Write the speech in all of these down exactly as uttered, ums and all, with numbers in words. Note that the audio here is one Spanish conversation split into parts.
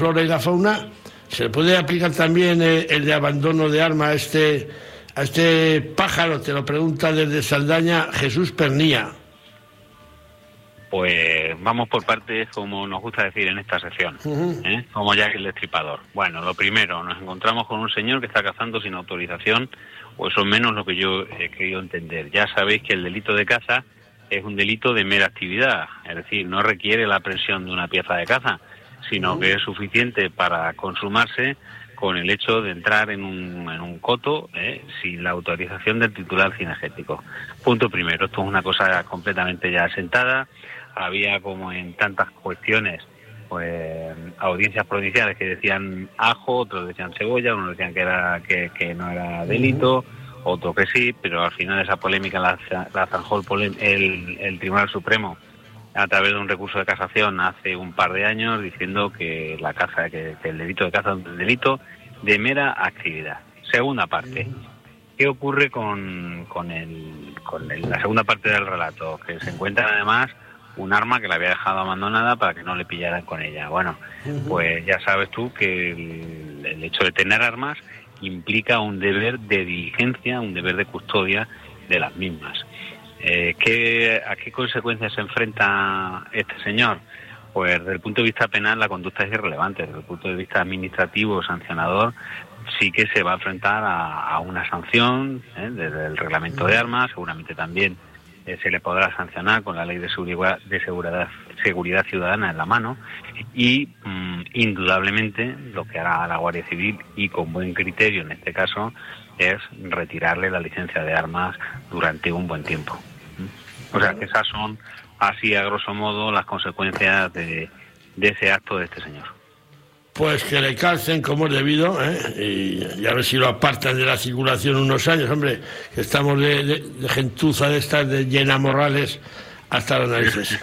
flora y la fauna, se le puede aplicar también eh, el de abandono de arma a este, a este pájaro. Te lo pregunta desde Saldaña Jesús Pernía. Pues vamos por partes, como nos gusta decir en esta sección, uh-huh. ¿eh? Como Jack el Destripador. Bueno, lo primero, nos encontramos con un señor que está cazando sin autorización, o eso es menos lo que yo he querido entender. Ya sabéis que el delito de caza es un delito de mera actividad, es decir, no requiere la aprehensión de una pieza de caza, sino uh-huh. que es suficiente para consumarse con el hecho de entrar en un, en un coto eh, sin la autorización del titular cinegético. Punto primero, esto es una cosa completamente ya asentada. Había, como en tantas cuestiones, pues audiencias provinciales que decían ajo, otros decían cebolla, unos decían que era que, que no era delito, uh-huh. otros que sí, pero al final esa polémica la, la zanjó el, polé- el, el Tribunal Supremo a través de un recurso de casación hace un par de años, diciendo que la caza, que, que el delito de caza es un delito de mera actividad. Segunda parte. ¿Qué ocurre con, con, el, con el, la segunda parte del relato? Que se encuentra además un arma que la había dejado abandonada para que no le pillaran con ella. Bueno, pues ya sabes tú que el, el hecho de tener armas implica un deber de diligencia, un deber de custodia de las mismas. Eh, ¿qué, ¿A qué consecuencias se enfrenta este señor? Pues desde el punto de vista penal la conducta es irrelevante, desde el punto de vista administrativo o sancionador sí que se va a enfrentar a, a una sanción ¿eh? desde el reglamento de armas, seguramente también eh, se le podrá sancionar con la ley de seguridad, de seguridad, seguridad ciudadana en la mano y mmm, indudablemente lo que hará la Guardia Civil y con buen criterio en este caso es retirarle la licencia de armas durante un buen tiempo. O sea que esas son así a grosso modo las consecuencias de, de ese acto de este señor. Pues que le calcen como es debido, ¿eh? y, y a ver si lo apartan de la circulación unos años, hombre, que estamos de, de, de gentuza de estas de llena morrales hasta las narices.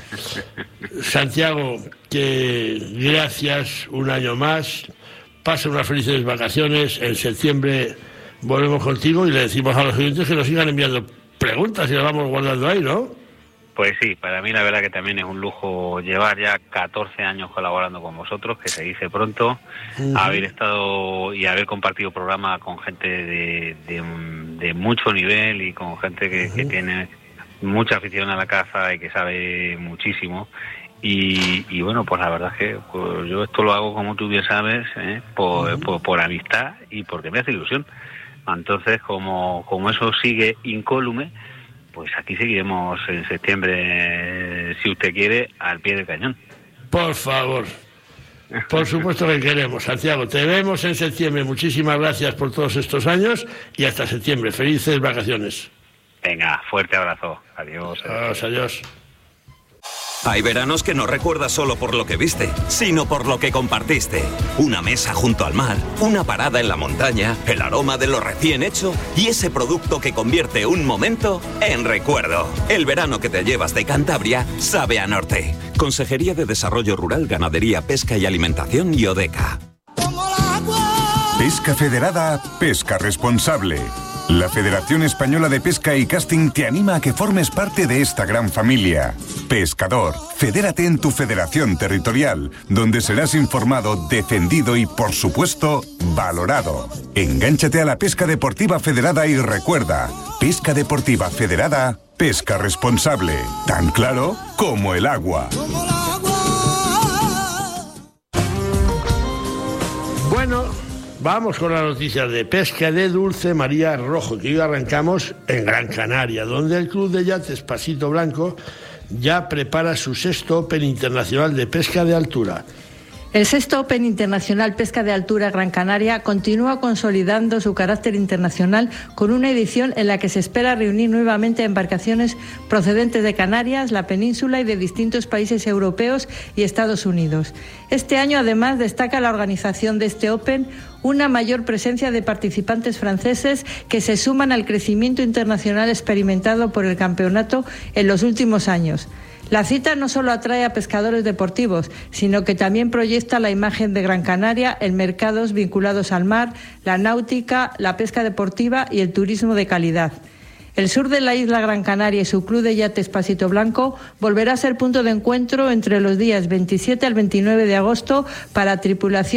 Santiago, que gracias un año más, pasa unas felices vacaciones, en septiembre volvemos contigo y le decimos a los oyentes que nos sigan enviando preguntas y las vamos guardando ahí, ¿no? Pues sí, para mí la verdad que también es un lujo llevar ya catorce años colaborando con vosotros, que se dice pronto, uh-huh. haber estado y haber compartido programa con gente de, de, de mucho nivel y con gente que, uh-huh. que tiene mucha afición a la caza y que sabe muchísimo. Y, y bueno, pues la verdad es que pues yo esto lo hago, como tú bien sabes, ¿eh? por, uh-huh. por, por amistad y porque me hace ilusión. Entonces, como, como eso sigue incólume, pues aquí seguiremos en septiembre, si usted quiere, al pie del cañón. Por favor. Por supuesto que queremos, Santiago. Te vemos en septiembre. Muchísimas gracias por todos estos años y hasta septiembre. Felices vacaciones. Venga, fuerte abrazo. Adiós. Adiós, adiós. Hay veranos que no recuerdas solo por lo que viste, sino por lo que compartiste. Una mesa junto al mar, una parada en la montaña, el aroma de lo recién hecho y ese producto que convierte un momento en recuerdo. El verano que te llevas de Cantabria sabe a norte. Consejería de Desarrollo Rural, Ganadería, Pesca y Alimentación y ODECA. Pesca Federada, pesca responsable. La Federación Española de Pesca y Casting te anima a que formes parte de esta gran familia. Pescador, fedérate en tu federación territorial, donde serás informado, defendido y, por supuesto, valorado. Engánchate a la pesca deportiva federada y recuerda, pesca deportiva federada, pesca responsable. Tan claro como el agua. Bueno, vamos con las noticias de pesca de Dulce María Rojo, que hoy arrancamos en Gran Canaria, donde el Club de Yates Pasito Blanco ya prepara su sexto Open Internacional de Pesca de Altura. El sexto Open Internacional Pesca de Altura Gran Canaria continúa consolidando su carácter internacional con una edición en la que se espera reunir nuevamente embarcaciones procedentes de Canarias, la península y de distintos países europeos y Estados Unidos. Este año, además, destaca la organización de este Open una mayor presencia de participantes franceses que se suman al crecimiento internacional experimentado por el campeonato en los últimos años. La cita no solo atrae a pescadores deportivos, sino que también proyecta la imagen de Gran Canaria en mercados vinculados al mar, la náutica, la pesca deportiva y el turismo de calidad. El sur de la isla Gran Canaria y su club de yates Pasito Blanco volverá a ser punto de encuentro entre los días veintisiete al veintinueve de agosto para tripulación